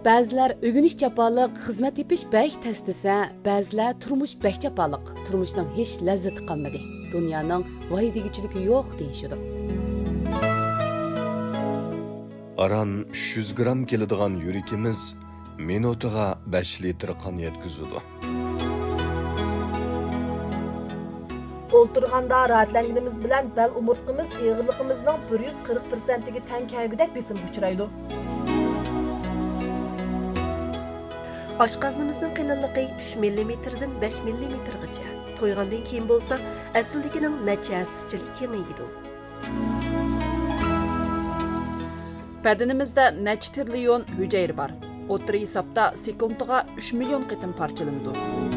Ba'zilar o'g'inish jafoliq, xizmat tepish bək tez desa, ba'zilar turmush bək jafoliq, turmushning hech lazzati qolmadi. Dunyoning voy deguvchiligi yo'q deyishidi. Aran 300 gram keladigan yurikimiz minutiga 5 litr qon yetkazadi. O'ltirganda rahatlanganimiz bilan bel umurtqimiz eg'irligimizning 140%ga teng kelgudek besimga uchraydi. Oshqoznimizning qalinligi 3 mm dan 5 mm gacha. To'ygandan keyin bo'lsa, aslidagining necha aslichilik kengaydi. Bədenimizdə neçə trilyon hücre var. O'tiri hisobda sekundiga 3 million qitim parchalanadi.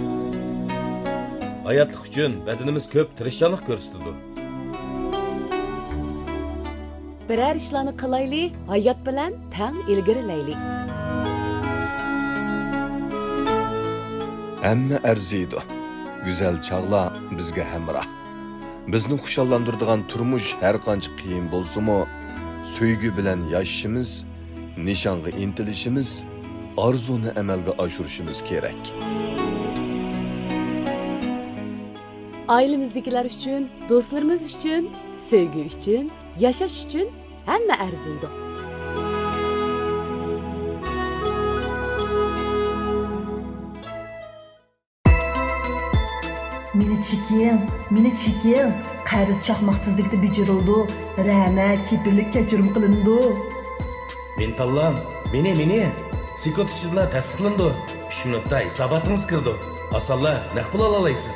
Hayatlık üçün bədenimiz köp tirishçanlıq göstərdi. Birər ishlarni qilayli, hayot bilan tang ilgarilayli. Hamma arziydi. Güzel çağla bizga hamroh. Bizni xushallantiradigan turmush har qancha qiyin bo'lsa-mu, sevgi bilan yashashimiz, nishonga intilishimiz, orzuni amalga oshirishimiz kerak. Ailemizdekiler üçün, dostlarımız üçün, sevgi üçün, yaşaş üçün hamma arziydi. Meni çekin, qayriz çaqmaq tizlikda bejirildi, rana, kepillik kechirim qilindi. Men tanlam, meni, sekund ichida tasdiqlandi. 3 minutda hisobotingiz kirdi. Asalla naq pul olalaysiz.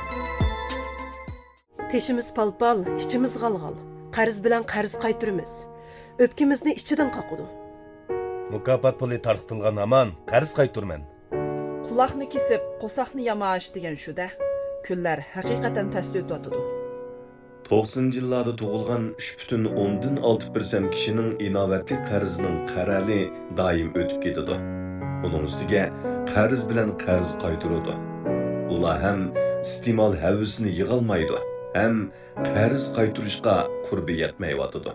Teşimiz palpal, içimiz galgal. Qarz bilan qarz qaytırımız. Öpkimizni ichidan qaqıdı. Mukofot puli tarqatilgan aman qarz qaytırman. Quloqni kesib, qo'saqni yamash degan shu-da. Kunlar haqiqatan tasdiq o'tadi. 90-yillarda tug'ilgan 3,6% kishining inovatli qarzining qarali doim o'tib ketadi. Uning ustiga qarz bilan qarz qaytaradi. Ular ham iste'mol havasini yig'olmaydi, ham qarz qaytarishga qurbi yetmayotidi.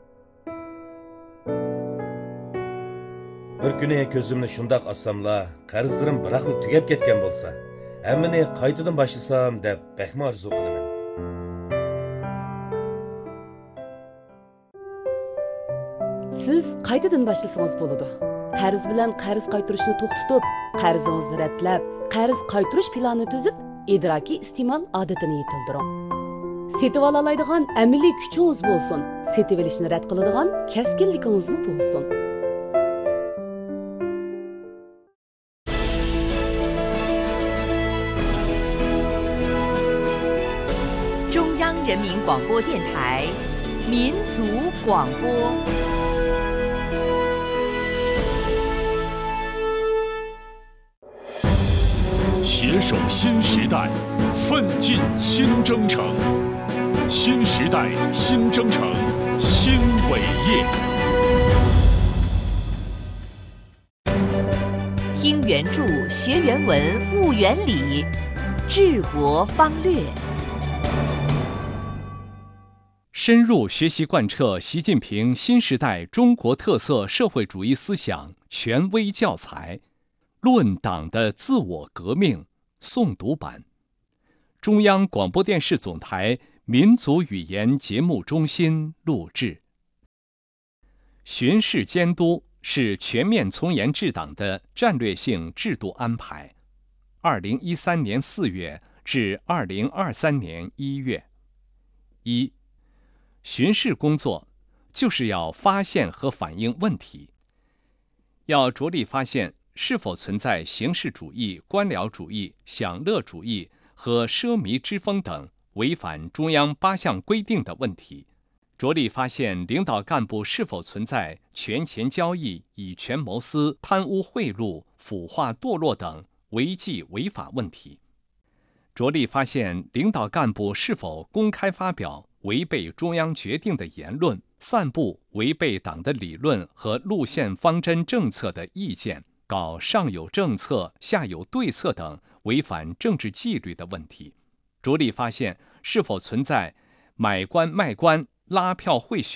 Bir kuni ko'zimni shundoq assamla, qarzlarim biraqli tugab ketgan bo'lsa, hammani qaytadan boshlasam deb baxma orzu qilaman. Siz qaytadan boshlasangiz bo'ladi. Qarz bilan qarz qaytarishni to'xtatib, qarzingizni ratlab, qarz qaytarish planini tuzib, idrokiy iste'mol odatini yetildiring. Setib olalaydigan amaliy kuchingiz bo'lsin, setib olishni rad qiladigan kaskinligingiz bo'lsin. 人民广播电台民族广播。 携手新时代，奋进新征程。新时代新征程，新伟业。 听原著，学原文，悟原理，治国方略。 深入学习贯彻习近平新时代中国特色社会主义思想权威教材《论党的自我革命》诵读版，中央广播电视总台民族语言节目中心录制。巡视监督是全面从严治党的战略性制度安排。2013年4月至2023年1月。一、巡视工作就是要发现和反映问题，要着力发现是否存在形式主义、官僚主义、享乐主义和奢靡之风等违反中央8项规定的问题，着力发现领导干部是否存在权钱交易、以权谋私、贪污贿赂、腐化堕落等违纪违法问题，着力发现领导干部是否公开发表违背中央决定的言论，散布违背党的理论和路线方针政策的意见，搞上有政策下有对策等违反政治纪律的问题，着力发现是否存在买官卖官、拉票贿选、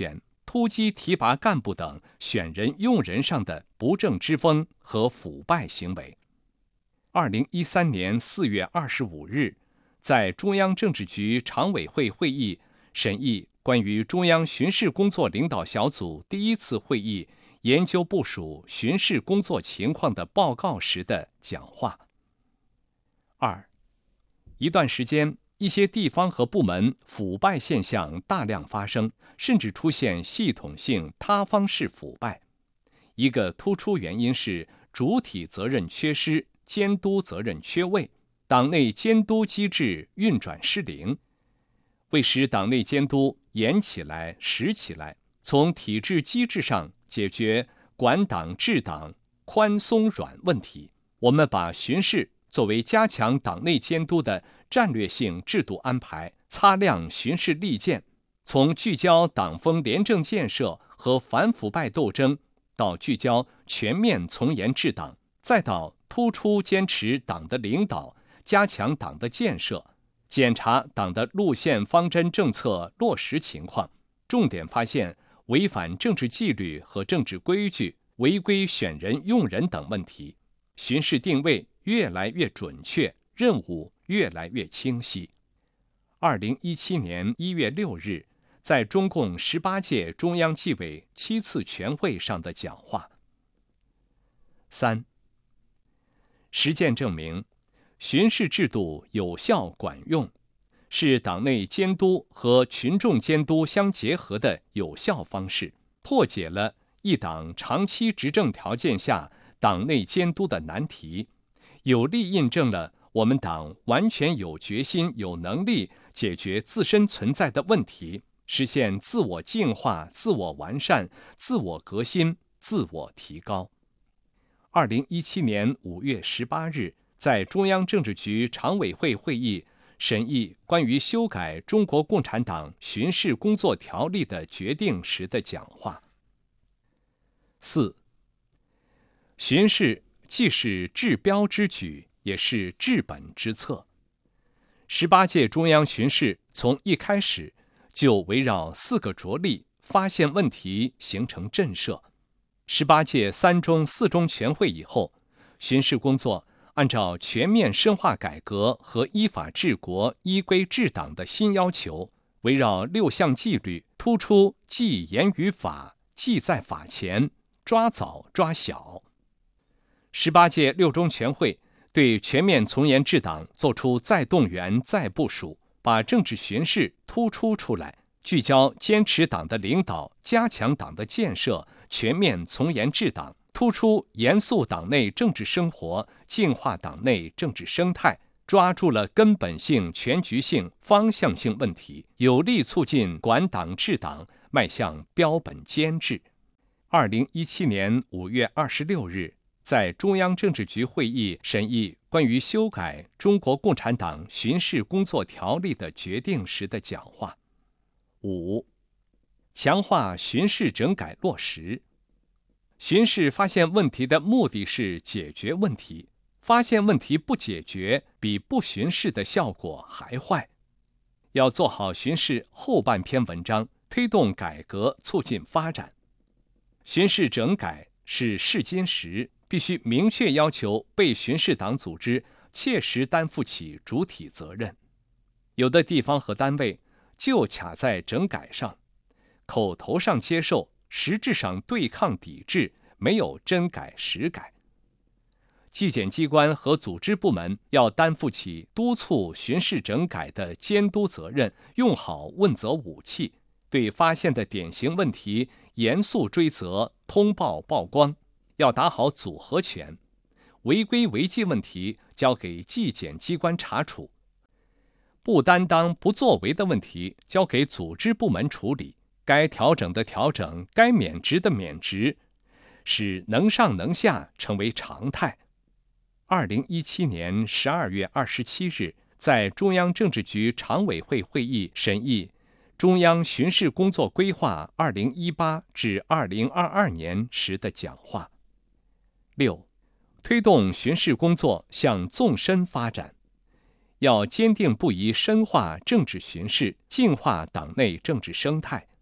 突击提拔干部等选人用人上的不正之风和腐败行为。2013年4月25日，在中央政治局常委会会议审议关于中央巡视工作领导小组第一次会议研究部署巡视工作情况的报告时的讲话。2. 一段时间，一些地方和部门腐败现象大量发生，甚至出现系统性塌方式腐败。一个突出原因是主体责任缺失，监督责任缺位，党内监督机制运转失灵。为使党内监督严起来、实起来，从体制机制上解决管党治党宽松软问题，我们把巡视作为加强党内监督的战略性制度安排，擦亮巡视利剑，从聚焦党风廉政建设和反腐败斗争，到聚焦全面从严治党，再到突出坚持党的领导，加强党的建设，检查党的路线方针政策落实情况，重点发现违反政治纪律和政治规矩、违规选人用人等问题，巡视定位越来越准确，任务越来越清晰。2017年1月6日，在中共18届中央纪委7次全会上的讲话。3. 实践证明，巡视制度有效管用，是党内监督和群众监督相结合的有效方式，破解了一党长期执政条件下党内监督的难题，有力印证了我们党完全有决心、有能力解决自身存在的问题，实现自我净化、自我完善、自我革新、自我提高。2017年5月18日，在中央政治局常委会会议审议关于修改中国共产党巡视工作条例的决定时的讲话。4. 巡视既是治标之举，也是治本之策。18届中央巡视从一开始就围绕4个着力发现问题，形成震慑。18届3中4中全会以后，巡视工作按照全面深化改革和依法治国、依规治党的新要求，围绕6项纪律，突出纪严于法，纪在法前，抓早抓小。18届6中全会对全面从严治党作出再动员、再部署，把政治巡视突出出来，聚焦坚持党的领导，加强党的建设，全面从严治党，突出严肃党内政治生活，净化党内政治生态，抓住了根本性、全局性、方向性问题，有力促进管党治党迈向标本兼治。2017年5月26日，在中央政治局会议审议关于修改中国共产党巡视工作条例的决定时的讲话。5. 强化巡视整改落实。巡视发现问题的目的是解决问题，发现问题不解决，比不巡视的效果还坏。要做好巡视后半篇文章，推动改革，促进发展。巡视整改是试金石，必须明确要求被巡视党组织切实担负起主体责任。有的地方和单位就卡在整改上，口头上接受，实质上对抗抵制，没有真改实改。纪检机关和组织部门要担负起督促巡视整改的监督责任，用好问责武器，对发现的典型问题严肃追责，通报曝光，要打好组合拳。违规违纪问题交给纪检机关查处，不担当不作为的问题交给组织部门处理，该调整的调整，该免职的免职，使能上能下成为常态。2017年12月27日，在中央政治局常委会会议审议中央巡视工作规划2018至2022年时的讲话。6. 推动巡视工作向纵深发展，要坚定不移深化政治巡视，净化党内政治生态。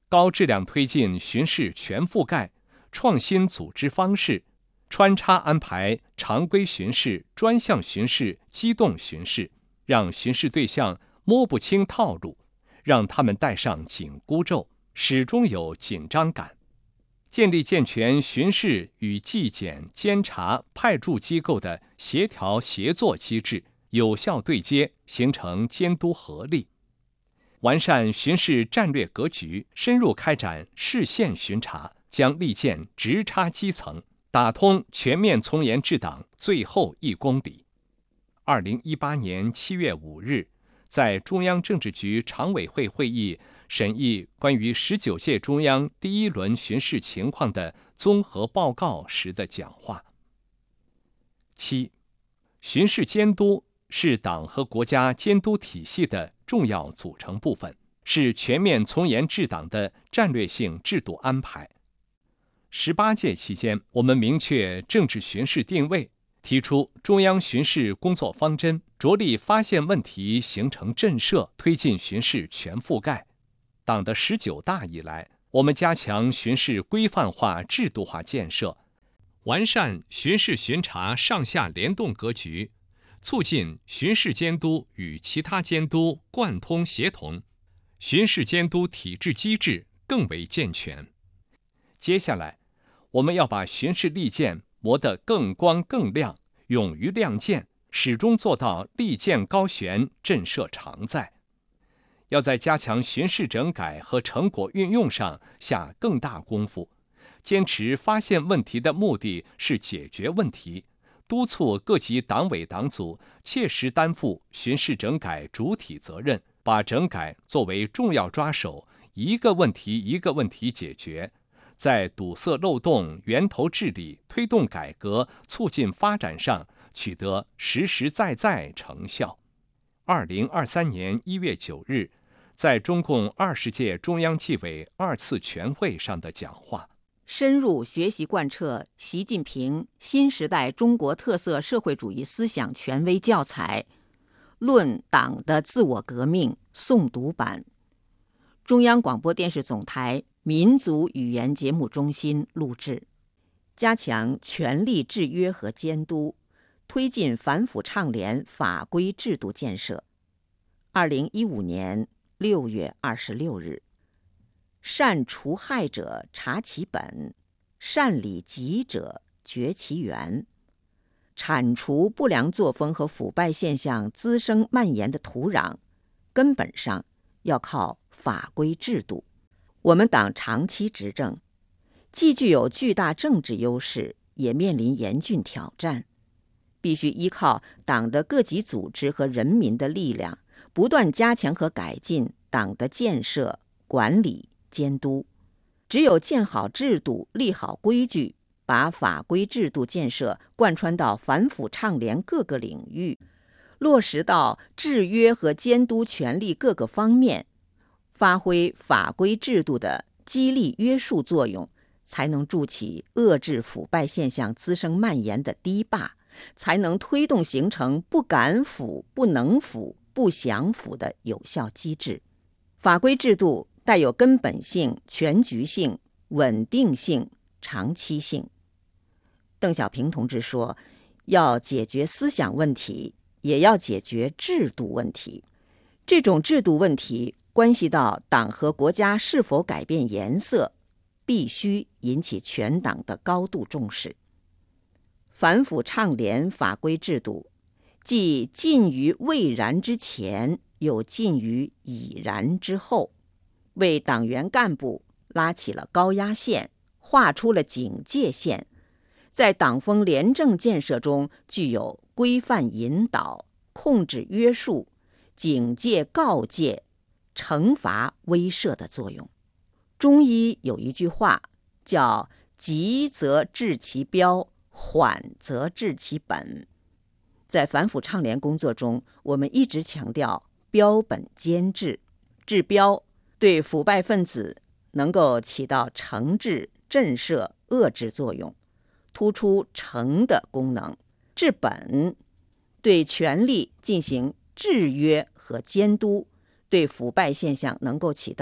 高质量推进巡视全覆盖，创新组织方式，穿插安排常规巡视、专项巡视、机动巡视，让巡视对象摸不清套路，让他们戴上紧箍咒，始终有紧张感。建立健全巡视与纪检、监察、派驻机构的协调协作机制，有效对接，形成监督合力。完善巡视战略格局，深入开展市县巡查，将利剑直插基层，打通全面从严治党最后1公里。2018年7月5日，在中央政治局常委会会议审议关于19届中央第1轮巡视情况的综合报告时的讲话。7. 巡视监督是党和国家监督体系的重要组成部分，是全面从严治党的战略性制度安排。18届期间，我们明确政治巡视定位，提出中央巡视工作方针，着力发现问题，形成震慑，推进巡视全覆盖。党的19大以来，我们加强巡视规范化、制度化建设，完善巡视巡查上下联动格局，促进巡视监督与其他监督贯通协同，巡视监督体制机制更为健全。接下来，我们要把巡视利剑磨得更光更亮，勇于亮剑，始终做到利剑高悬，震慑常在。要在加强巡视整改和成果运用上下更大功夫，坚持发现问题的目的是解决问题，督促各级党委党组切实担负巡视整改主体责任，把整改作为重要抓手，一个问题一个问题解决，在堵塞漏洞、源头治理、推动改革、促进发展上取得实实在在成效。2023年1月9日，在中共20届中央纪委2次全会上的讲话。 深入学习贯彻习近平新时代中国特色社会主义思想权威教材《论党的自我革命》诵读版，中央广播电视总台民族语言节目中心录制。加强权力制约和监督，推进反腐倡廉法规制度建设。2015年6月26日，善除害者查其本，善理己者决其源。铲除不良作风和腐败现象滋生蔓延的土壤，根本上要靠法规制度。我们党长期执政，既具有巨大政治优势，也面临严峻挑战，必须依靠党的各级组织和人民的力量，不断加强和改进党的建设、管理、监督。只有建好制度、立好规矩，把法规制度建设贯穿到反腐倡廉各个领域，落实到制约和监督权力各个方面，发挥法规制度的激励约束作用，才能筑起遏制腐败现象滋生蔓延的堤坝，才能推动形成不敢腐、不能腐、不想腐的有效机制。法规制度带有根本性、全局性、稳定性、长期性。邓小平同志说，要解决思想问题，也要解决制度问题。这种制度问题关系到党和国家是否改变颜色，必须引起全党的高度重视。反腐倡廉法规制度，既近于未然之前，又近于已然之后，为党员干部拉起了高压线，画出了警戒线，在党风廉政建设中具有规范引导、控制约束、警戒告诫、惩罚威慑的作用。中医有一句话叫急则治其标，缓则治其本。在反腐倡廉工作中，我们一直强调标本兼治，治标对腐败分子能够起到惩治、震慑、遏制作用，突出惩的功能；治本对权力进行制约和监督，对腐败现象能够起到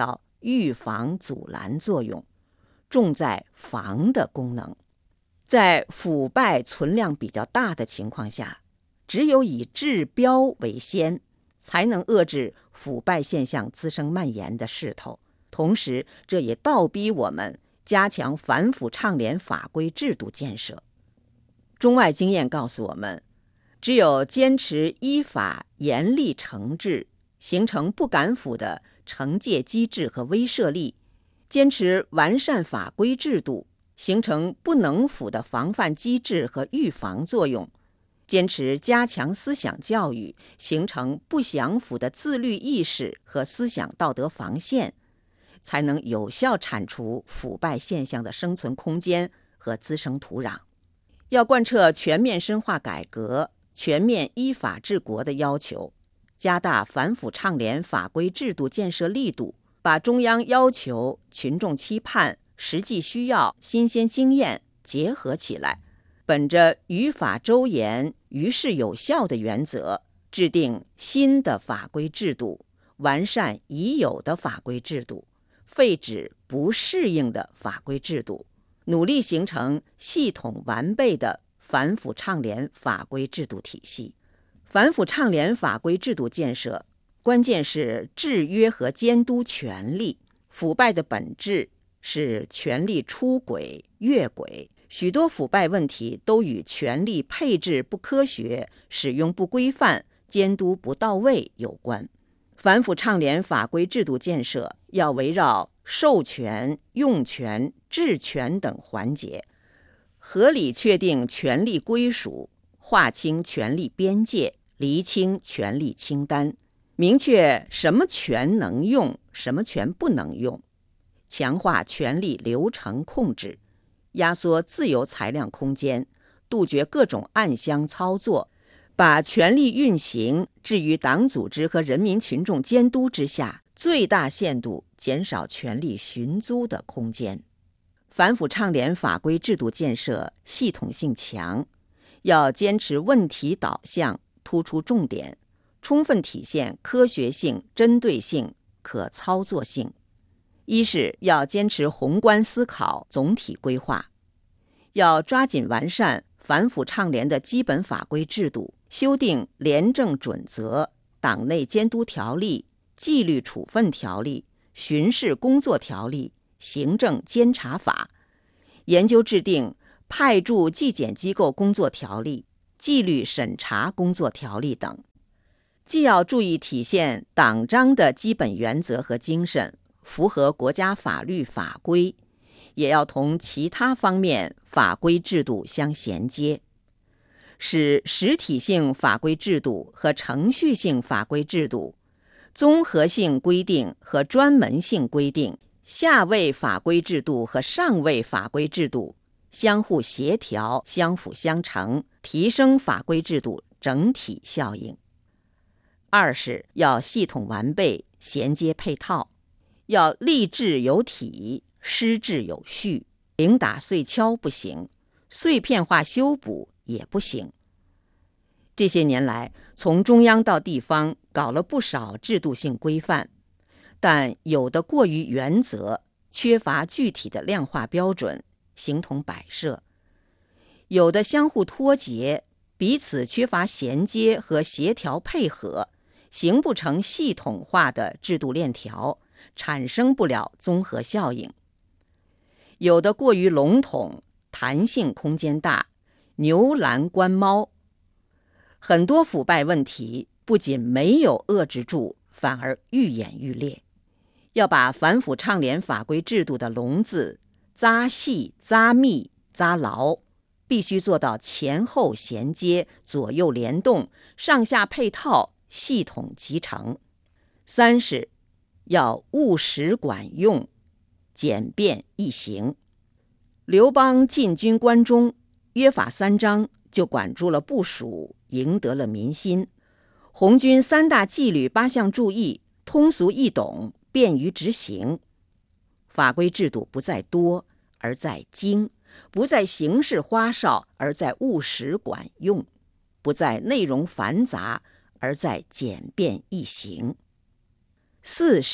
预防阻拦作用，重在防的功能。在腐败存量比较大的情况下，只有以治标为先，才能遏制腐败现象滋生蔓延的势头。同时，这也倒逼我们加强反腐倡廉法规制度建设。中外经验告诉我们，只有坚持依法严厉惩治，形成不敢腐的惩戒机制和威慑力，坚持完善法规制度，形成不能腐的防范机制和预防作用，坚持加强思想教育，形成不想腐的自律意识和思想道德防线，才能有效铲除腐败现象的生存空间和滋生土壤。要贯彻全面深化改革、全面依法治国的要求，加大反腐倡廉法规制度建设力度，把中央要求、群众期盼、实际需要、新鲜经验结合起来，本着于法周严、于事有效的原则，制定新的法规制度，完善已有的法规制度，废止不适应的法规制度，努力形成系统完备的反腐倡廉法规制度体系。反腐倡廉法规制度建设，关键是制约和监督权力。腐败的本质是权力出轨、越轨，许多腐败问题都与权力配置不科学、使用不规范、监督不到位有关。反腐倡廉法规制度建设要围绕授权、用权、治权等环节，合理确定权力归属，划清权力边界，厘清权力清单，明确什么权能用，什么权不能用，强化权力流程控制，压缩自由裁量空间，杜绝各种暗箱操作，把权力运行置于党组织和人民群众监督之下，最大限度减少权力寻租的空间。反腐倡廉法规制度建设系统性强，要坚持问题导向，突出重点，充分体现科学性、针对性、可操作性。一是要坚持宏观思考、总体规划，要抓紧完善反腐倡廉的基本法规制度，修订廉政准则、党内监督条例、纪律处分条例、巡视工作条例、行政监察法，研究制定派驻纪检机构工作条例、纪律审查工作条例等。既要注意体现党章的基本原则和精神，符合国家法律法规，也要同其他方面法规制度相衔接，使实体性法规制度和程序性法规制度、综合性规定和专门性规定、下位法规制度和上位法规制度相互协调、相辅相成，提升法规制度整体效应。二是要系统完备、衔接配套，要立制有体、施制有序，零打碎敲不行，碎片化修补也不行。这些年来，从中央到地方搞了不少制度性规范，但有的过于原则，缺乏具体的量化标准，形同摆设；有的相互脱节，彼此缺乏衔接和协调配合，形不成系统化的制度链条，产生不了综合效应；有的过于笼统，弹性空间大，牛栏关猫。很多腐败问题不仅没有遏制住，反而愈演愈烈。要把反腐倡廉法规制度的笼子扎细、扎密、扎牢，必须做到前后衔接、左右联动、上下配套、系统集成。三是要务实管用、简便易行。刘邦进军关中，约法三章就管住了部署，赢得了民心。红军三大纪律八项注意，通俗易懂，便于执行。法规制度不在多，而在精；不在形式花哨，而在务实管用；不在内容繁杂，而在简便易行。四是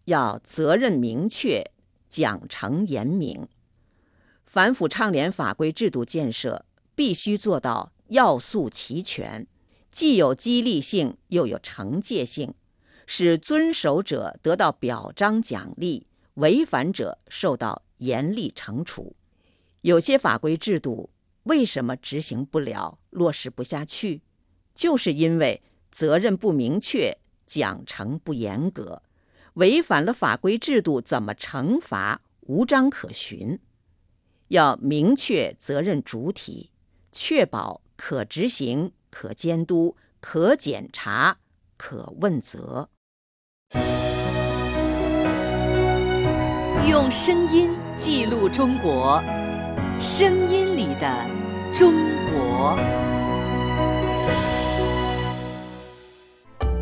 要责任明确，奖惩严明。反腐倡廉法规制度建设必须做到要素齐全，既有激励性又有惩戒性，使遵守者得到表彰奖励，违反者受到严厉惩处。有些法规制度为什么执行不了、落实不下去？就是因为责任不明确，奖惩不严格，违反了法规制度怎么惩罚，无章可循。要明确责任主体，确保可执行、可监督、可检查、可问责。 用声音记录中国，声音里的中国。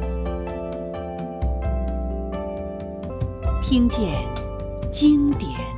听见经典